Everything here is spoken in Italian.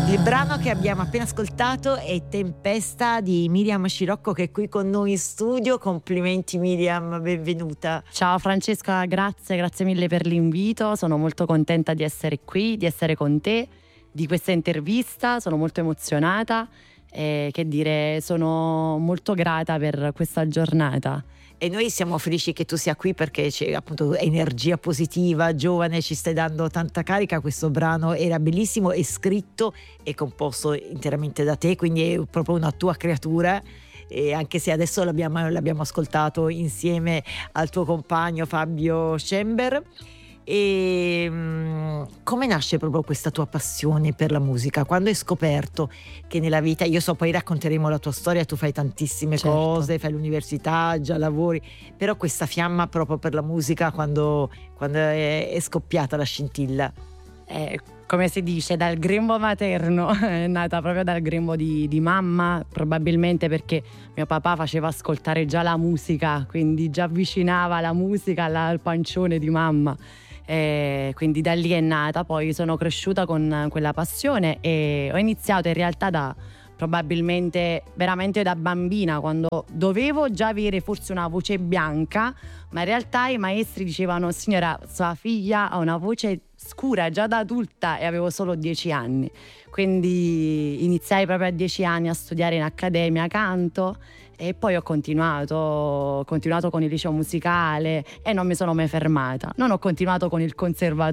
Il brano che abbiamo appena ascoltato è Tempesta di Miriam Scirocco, che è qui con noi in studio. Complimenti Miriam, benvenuta. Ciao Francesca, grazie mille per l'invito, sono molto contenta di essere qui, di essere con te, di questa intervista, sono molto emozionata e che dire, sono molto grata per questa giornata. E noi siamo felici che tu sia qui perché c'è appunto energia positiva, giovane, ci stai dando tanta carica. Questo brano era bellissimo, è scritto e composto interamente da te, quindi è proprio una tua creatura. E anche se adesso l'abbiamo ascoltato insieme al tuo compagno Fabio Schember. E come nasce proprio questa tua passione per la musica? Quando hai scoperto che nella vita, io so, poi racconteremo la tua storia, tu fai tantissime cose, fai l'università, già lavori, però questa fiamma proprio per la musica, quando è scoppiata la scintilla? Come si dice, dal grembo materno, è nata proprio dal grembo di mamma, probabilmente perché mio papà faceva ascoltare già la musica, quindi già avvicinava la musica al pancione di mamma. Quindi da lì è nata, poi sono cresciuta con quella passione e ho iniziato in realtà probabilmente veramente da bambina, quando dovevo già avere forse una voce bianca, ma in realtà i maestri dicevano: signora, sua figlia ha una voce scura già da adulta, e avevo solo 10 anni. Quindi iniziai proprio a 10 anni a studiare in accademia canto e poi ho continuato con il liceo musicale e non mi sono mai fermata. Non ho continuato con il conservatorio